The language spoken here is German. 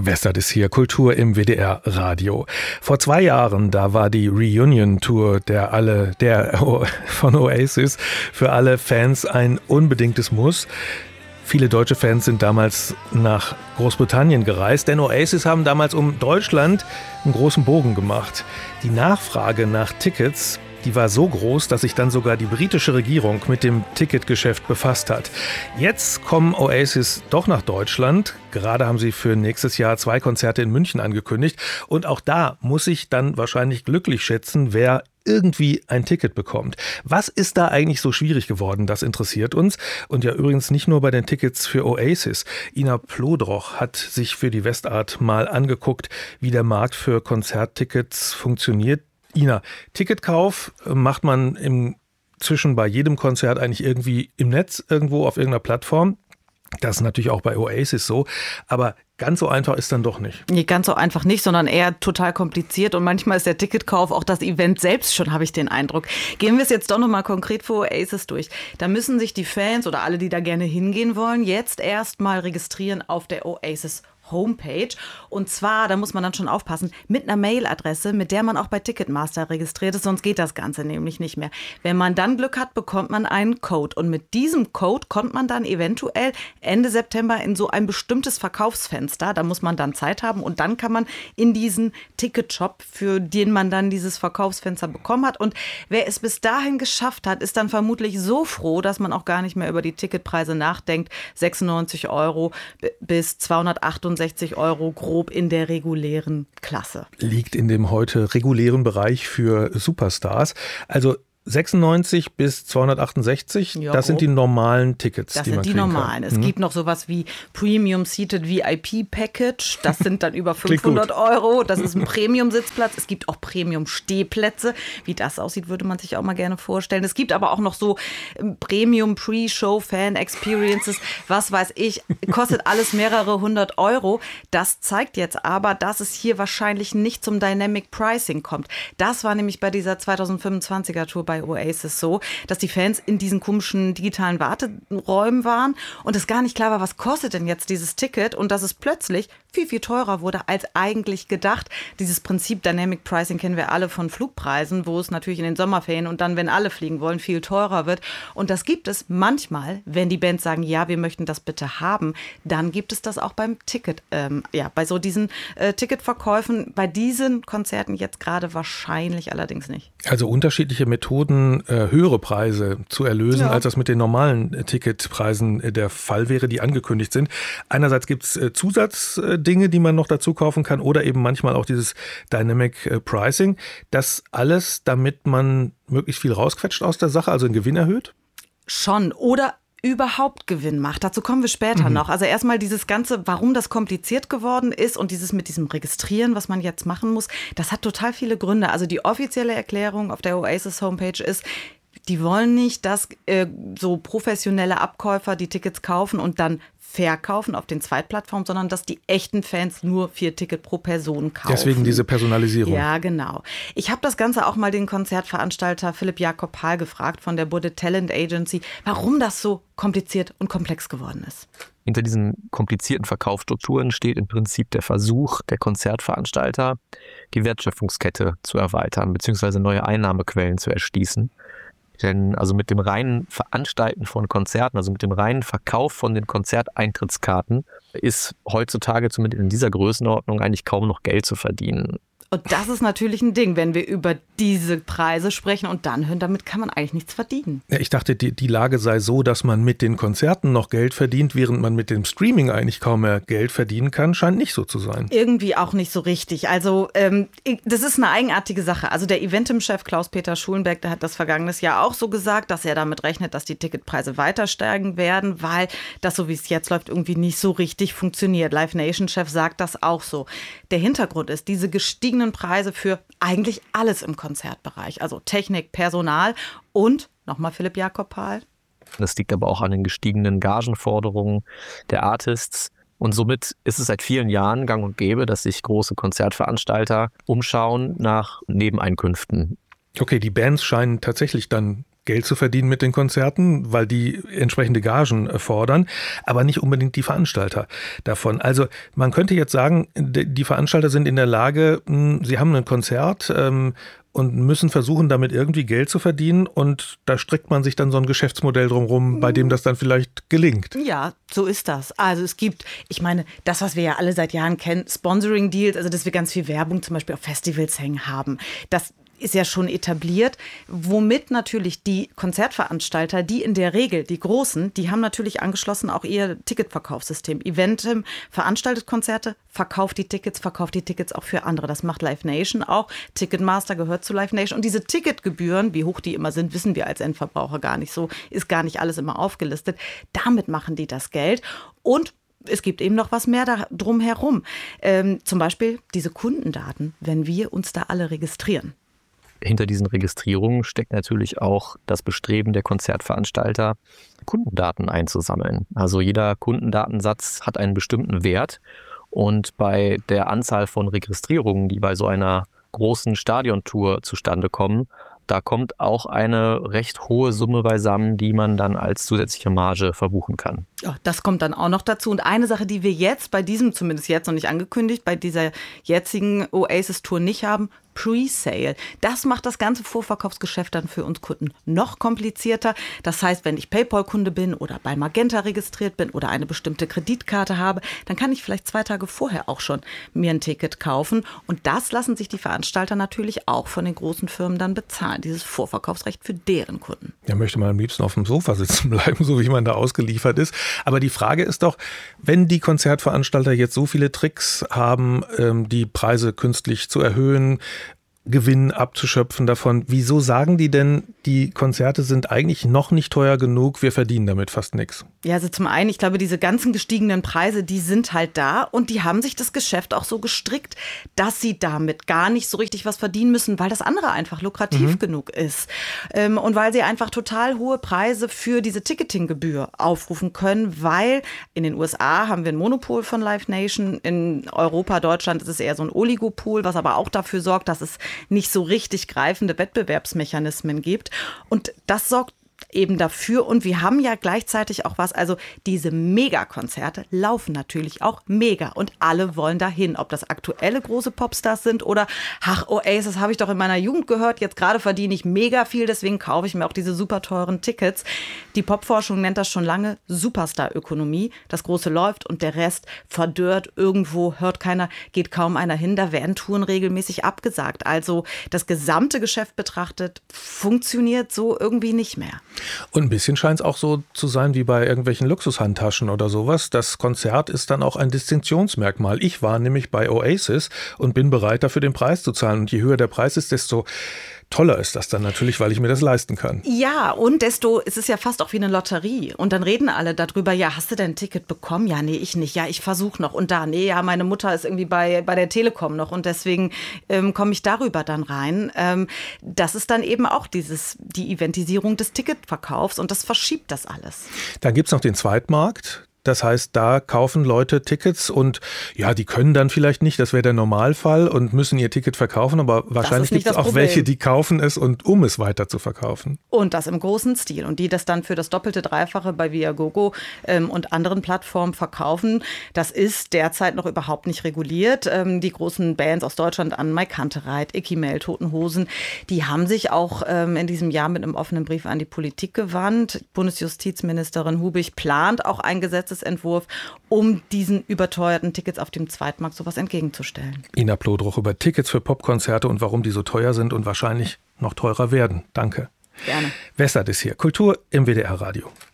Westart ist hier, Kultur im WDR-Radio. Vor 2 Jahren, da war die Reunion-Tour von Oasis für alle Fans ein unbedingtes Muss. Viele deutsche Fans sind damals nach Großbritannien gereist, denn Oasis haben damals um Deutschland einen großen Bogen gemacht. Die Nachfrage nach Tickets, die war so groß, dass sich dann sogar die britische Regierung mit dem Ticketgeschäft befasst hat. Jetzt kommen Oasis doch nach Deutschland. Gerade haben sie für nächstes Jahr 2 Konzerte in München angekündigt. Und auch da muss ich dann wahrscheinlich glücklich schätzen, wer irgendwie ein Ticket bekommt. Was ist da eigentlich so schwierig geworden? Das interessiert uns. Und ja übrigens nicht nur bei den Tickets für Oasis. Ina Plodroch hat sich für die Westart mal angeguckt, wie der Markt für Konzerttickets funktioniert. Ina, Ticketkauf macht man inzwischen bei jedem Konzert eigentlich irgendwie im Netz, irgendwo auf irgendeiner Plattform. Das ist natürlich auch bei Oasis so, aber ganz so einfach ist dann doch nicht. Nee, ganz so einfach nicht, sondern eher total kompliziert und manchmal ist der Ticketkauf auch das Event selbst schon, habe ich den Eindruck. Gehen wir es jetzt doch nochmal konkret für Oasis durch. Da müssen sich die Fans oder alle, die da gerne hingehen wollen, jetzt erstmal registrieren auf der Oasis Homepage. Und zwar, da muss man dann schon aufpassen, mit einer Mailadresse, mit der man auch bei Ticketmaster registriert ist, sonst geht das Ganze nämlich nicht mehr. Wenn man dann Glück hat, bekommt man einen Code. Und mit diesem Code kommt man dann eventuell Ende September in so ein bestimmtes Verkaufsfenster. Da muss man dann Zeit haben und dann kann man in diesen Ticketshop, für den man dann dieses Verkaufsfenster bekommen hat. Und wer es bis dahin geschafft hat, ist dann vermutlich so froh, dass man auch gar nicht mehr über die Ticketpreise nachdenkt. 96 € bis 268 € grob in der regulären Klasse. Liegt in dem heute regulären Bereich für Superstars. Also 96 bis 268, ja, das sind die normalen Tickets, die man kriegen kann. Das sind die normalen. Es gibt noch sowas wie Premium Seated VIP Package. Das sind dann über 500 €. Das ist ein Premium-Sitzplatz. Es gibt auch Premium-Stehplätze. Wie das aussieht, würde man sich auch mal gerne vorstellen. Es gibt aber auch noch so Premium Pre-Show Fan Experiences. Was weiß ich, kostet alles mehrere 100 €. Das zeigt jetzt aber, dass es hier wahrscheinlich nicht zum Dynamic Pricing kommt. Das war nämlich bei dieser 2025er Tour bei Oasis so, dass die Fans in diesen komischen digitalen Warteräumen waren und es gar nicht klar war, was kostet denn jetzt dieses Ticket und dass es plötzlich viel, viel teurer wurde als eigentlich gedacht. Dieses Prinzip Dynamic Pricing kennen wir alle von Flugpreisen, wo es natürlich in den Sommerferien und dann, wenn alle fliegen wollen, viel teurer wird. Und das gibt es manchmal, wenn die Bands sagen, ja, wir möchten das bitte haben, dann gibt es das auch beim Ticket, bei so diesen Ticketverkäufen, bei diesen Konzerten jetzt gerade wahrscheinlich allerdings nicht. Also unterschiedliche Methoden, höhere Preise zu erlösen, als das mit den normalen Ticketpreisen der Fall wäre, die angekündigt sind. Einerseits gibt es Zusatzdinge, die man noch dazu kaufen kann oder eben manchmal auch dieses Dynamic Pricing. Das alles, damit man möglichst viel rausquetscht aus der Sache, also den Gewinn erhöht? Schon. Oder überhaupt Gewinn macht. Dazu kommen wir später noch. Also erstmal dieses Ganze, warum das kompliziert geworden ist und dieses mit diesem Registrieren, was man jetzt machen muss, das hat total viele Gründe. Also die offizielle Erklärung auf der Oasis Homepage ist, die wollen nicht, dass so professionelle Abkäufer die Tickets kaufen und dann verkaufen auf den Zweitplattformen, sondern dass die echten Fans nur 4 Tickets pro Person kaufen. Deswegen diese Personalisierung. Ja, genau. Ich habe das Ganze auch mal den Konzertveranstalter Philipp Jakob Pahl gefragt von der Budde Talent Agency, warum das so kompliziert und komplex geworden ist. Hinter diesen komplizierten Verkaufsstrukturen steht im Prinzip der Versuch der Konzertveranstalter, die Wertschöpfungskette zu erweitern bzw. neue Einnahmequellen zu erschließen. Denn also mit dem reinen Veranstalten von Konzerten, also mit dem reinen Verkauf von den Konzerteintrittskarten ist heutzutage zumindest in dieser Größenordnung eigentlich kaum noch Geld zu verdienen. Und das ist natürlich ein Ding, wenn wir über diese Preise sprechen und dann hören, damit kann man eigentlich nichts verdienen. Ja, ich dachte, die Lage sei so, dass man mit den Konzerten noch Geld verdient, während man mit dem Streaming eigentlich kaum mehr Geld verdienen kann. Scheint nicht so zu sein. Irgendwie auch nicht so richtig. Also das ist eine eigenartige Sache. Also der Eventim-Chef Klaus-Peter Schulenberg, der hat das vergangenes Jahr auch so gesagt, dass er damit rechnet, dass die Ticketpreise weiter steigen werden, weil das, so wie es jetzt läuft, irgendwie nicht so richtig funktioniert. Live Nation-Chef sagt das auch so. Der Hintergrund ist, diese gestiegenen Preise für eigentlich alles im Konzertbereich, also Technik, Personal und, nochmal Philipp Jakob Pahl. Das liegt aber auch an den gestiegenen Gagenforderungen der Artists. Und somit ist es seit vielen Jahren gang und gäbe, dass sich große Konzertveranstalter umschauen nach Nebeneinkünften. Okay, die Bands scheinen tatsächlich dann Geld zu verdienen mit den Konzerten, weil die entsprechende Gagen fordern, aber nicht unbedingt die Veranstalter davon. Also man könnte jetzt sagen, die Veranstalter sind in der Lage, sie haben ein Konzert und müssen versuchen, damit irgendwie Geld zu verdienen, und da strickt man sich dann so ein Geschäftsmodell drumherum, bei dem das dann vielleicht gelingt. Ja, so ist das. Also es gibt, ich meine, das, was wir ja alle seit Jahren kennen, Sponsoring-Deals, also dass wir ganz viel Werbung zum Beispiel auf Festivals hängen haben, das ist ja schon etabliert, womit natürlich die Konzertveranstalter, die in der Regel, die Großen, die haben natürlich angeschlossen auch ihr Ticketverkaufssystem. Eventim veranstaltet Konzerte, verkauft die Tickets auch für andere. Das macht Live Nation auch. Ticketmaster gehört zu Live Nation. Und diese Ticketgebühren, wie hoch die immer sind, wissen wir als Endverbraucher gar nicht so, ist gar nicht alles immer aufgelistet. Damit machen die das Geld. Und es gibt eben noch was mehr da drumherum. Zum Beispiel diese Kundendaten, wenn wir uns da alle registrieren. Hinter diesen Registrierungen steckt natürlich auch das Bestreben der Konzertveranstalter, Kundendaten einzusammeln. Also jeder Kundendatensatz hat einen bestimmten Wert, und bei der Anzahl von Registrierungen, die bei so einer großen Stadiontour zustande kommen, da kommt auch eine recht hohe Summe beisammen, die man dann als zusätzliche Marge verbuchen kann. Ja, das kommt dann auch noch dazu. Und eine Sache, die wir jetzt bei diesem, zumindest jetzt noch nicht angekündigt, bei dieser jetzigen Oasis-Tour nicht haben, Pre-Sale. Das macht das ganze Vorverkaufsgeschäft dann für uns Kunden noch komplizierter. Das heißt, wenn ich PayPal-Kunde bin oder bei Magenta registriert bin oder eine bestimmte Kreditkarte habe, dann kann ich vielleicht 2 Tage vorher auch schon mir ein Ticket kaufen. Und das lassen sich die Veranstalter natürlich auch von den großen Firmen dann bezahlen. Dieses Vorverkaufsrecht für deren Kunden. Ja, möchte man am liebsten auf dem Sofa sitzen bleiben, so wie man da ausgeliefert ist. Aber die Frage ist doch, wenn die Konzertveranstalter jetzt so viele Tricks haben, die Preise künstlich zu erhöhen, Gewinn abzuschöpfen davon. Wieso sagen die denn, die Konzerte sind eigentlich noch nicht teuer genug, wir verdienen damit fast nichts? Ja, also zum einen, ich glaube, diese ganzen gestiegenen Preise, die sind halt da, und die haben sich das Geschäft auch so gestrickt, dass sie damit gar nicht so richtig was verdienen müssen, weil das andere einfach lukrativ genug ist. Und weil sie einfach total hohe Preise für diese Ticketinggebühr aufrufen können, weil in den USA haben wir ein Monopol von Live Nation, in Europa, Deutschland ist es eher so ein Oligopol, was aber auch dafür sorgt, dass es nicht so richtig greifende Wettbewerbsmechanismen gibt. Und das sorgt eben dafür. Und wir haben ja gleichzeitig auch was, also diese Megakonzerte laufen natürlich auch mega und alle wollen dahin. Ob das aktuelle große Popstars sind oder, ach, Oasis habe ich doch in meiner Jugend gehört, jetzt gerade verdiene ich mega viel, deswegen kaufe ich mir auch diese super teuren Tickets. Die Popforschung nennt das schon lange Superstar-Ökonomie. Das Große läuft und der Rest verdörrt irgendwo, hört keiner, geht kaum einer hin. Da werden Touren regelmäßig abgesagt. Also das gesamte Geschäft betrachtet funktioniert so irgendwie nicht mehr. Und ein bisschen scheint es auch so zu sein wie bei irgendwelchen Luxushandtaschen oder sowas. Das Konzert ist dann auch ein Distinktionsmerkmal. Ich war nämlich bei Oasis und bin bereit, dafür den Preis zu zahlen. Und je höher der Preis ist, desto toller ist das dann natürlich, weil ich mir das leisten kann. Ja, und desto, es ist ja fast auch wie eine Lotterie. Und dann reden alle darüber, ja, hast du denn ein Ticket bekommen? Ja, nee, ich nicht. Ja, ich versuche noch. Und da, nee, ja, meine Mutter ist irgendwie bei der Telekom noch und deswegen komme ich darüber dann rein. Das ist dann eben auch die Eventisierung des Ticketverkaufs und das verschiebt das alles. Dann gibt es noch den Zweitmarkt. Das heißt, da kaufen Leute Tickets und ja, die können dann vielleicht nicht, das wäre der Normalfall, und müssen ihr Ticket verkaufen, aber wahrscheinlich gibt es auch welche, die kaufen es, und um es weiter zu verkaufen. Und das im großen Stil, und die das dann für das Doppelte, Dreifache bei Viagogo und anderen Plattformen verkaufen. Das ist derzeit noch überhaupt nicht reguliert. Die großen Bands aus Deutschland, an Mike Kantereit, Icky Mell, Toten Hosen, die haben sich auch in diesem Jahr mit einem offenen Brief an die Politik gewandt. Bundesjustizministerin Hubig plant auch ein Gesetzesentwurf, um diesen überteuerten Tickets auf dem Zweitmarkt sowas entgegenzustellen. Ina Plodruch über Tickets für Popkonzerte und warum die so teuer sind und wahrscheinlich noch teurer werden. Danke. Gerne. Wessert ist hier. Kultur im WDR Radio.